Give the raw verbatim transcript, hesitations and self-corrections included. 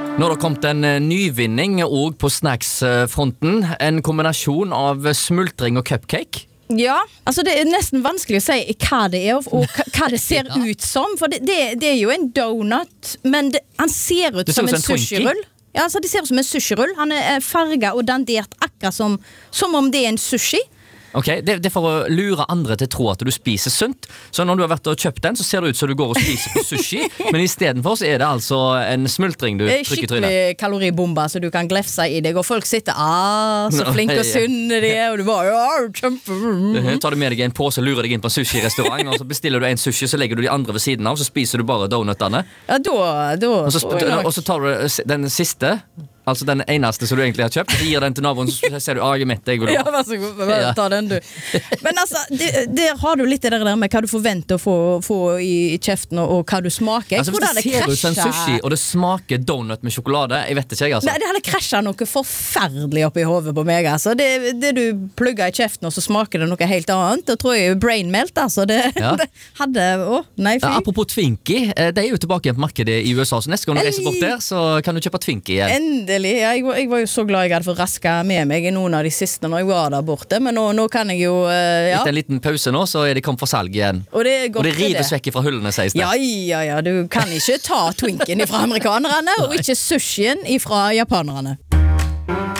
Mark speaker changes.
Speaker 1: Nå har det kommet en eh, nyvinning også på snacksfronten. En kombinasjon av smultring og cupcake.
Speaker 2: Ja, altså det er nesten vanskelig å si hva det er, og hva, hva det ser ut som. For det, det, det er jo en donut, men det, han ser ut
Speaker 1: Det ser
Speaker 2: som
Speaker 1: ut
Speaker 2: en
Speaker 1: som en
Speaker 2: sushirull. Ja, altså det ser ut som en sushirull. Han er farget og dandert akkurat som, som om det er en sushi.
Speaker 1: Ok, det, det er for å lure andre til å tro at du spiser sunt. Så når du har vært og kjøpt den, så ser det ut som du går og spiser på sushi. Men i stedet for så er det altså en smultring du
Speaker 2: Det er
Speaker 1: trykker i trynet.
Speaker 2: skikkelig kaloribomba, så du kan glefse i deg. Og folk sitter, ah, så
Speaker 1: Nå,
Speaker 2: flink og
Speaker 1: ja.
Speaker 2: sunne de er, og du bare, ja, kjempe.
Speaker 1: Mhm, tar du med deg en pose, lurer deg inn på en sushi-restaurant, og så bestiller du en sushi, så legger du de andre ved siden av, så spiser du bare donutene.
Speaker 2: Ja, da, da.
Speaker 1: Og så, sp- og så tar du den siste, altså den eneste som du egentlig har kjøpt, gir den til naboen, så ser du, ah, jeg er mett, jeg vil
Speaker 2: Ja,
Speaker 1: ha.
Speaker 2: vær så god, bare ta den du. Men altså, det- der har du litt det der med hva du forventer å få, få i kjeften, og, og hva du smaker.
Speaker 1: Altså,
Speaker 2: Hvor
Speaker 1: hvis det ser ut som en
Speaker 2: krasjer-
Speaker 1: sushi, og det smaker donut med sjokolade, jeg vet ikke jeg, altså.
Speaker 2: Nei, det hadde krasjet noe forferdelig oppi hovedet på meg, altså. Det, det du plugger i kjeften, og så smaker det noe helt annet. Da tror jeg brain melt, altså. Det,
Speaker 1: Ja.
Speaker 2: det hadde, å, nei, fy.
Speaker 1: Ja, apropos Twinkie, eh, det er jo tilbake igjen på markedet i U S A, så neste gang du reiser bort der, så kan du kjøpe Twinkie igjen.
Speaker 2: Endelig. Ja, jeg, var- jeg var jo så glad jeg hadde fått raska med meg i noen av de siste når jeg var der borte, men nå, nå kan jeg jo eh, ja.
Speaker 1: Etter en liten pause nå, så er de kommet for salg igjen.
Speaker 2: Og det er
Speaker 1: Og
Speaker 2: godt
Speaker 1: det rives vekk fra hullene, sies det.
Speaker 2: Ja, ja, ja. Du kan ikke ta Twinkien ifra amerikanerne, og ikke sushien ifra japanerne.